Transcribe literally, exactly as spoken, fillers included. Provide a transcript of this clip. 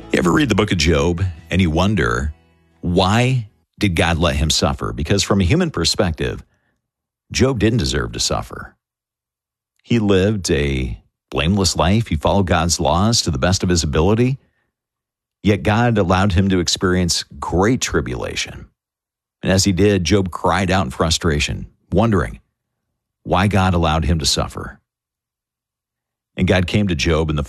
You ever read the book of Job and you wonder, why did God let him suffer? Because from a human perspective, Job didn't deserve to suffer. He lived a blameless life. He followed God's laws to the best of his ability. Yet God allowed him to experience great tribulation. And as he did, Job cried out in frustration, wondering why God allowed him to suffer. And God came to Job in the